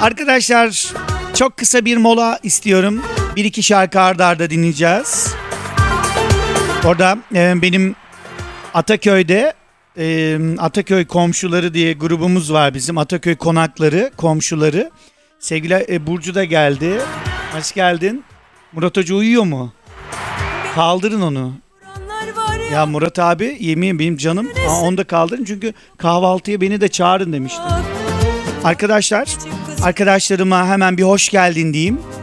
Arkadaşlar çok kısa bir mola istiyorum. Bir iki şarkı arda arda dinleyeceğiz. Orada benim Ataköy'de Ataköy komşuları diye grubumuz var bizim. Ataköy konakları komşuları. Sevgili Burcu da geldi. Hoş geldin. Murat Hoca uyuyor mu? Kaldırın onu. Ya Murat abi yemin benim canım. Onu da kaldırın çünkü kahvaltıya beni de çağırın demişti. Arkadaşlar arkadaşlarıma hemen bir hoş geldin diyeyim.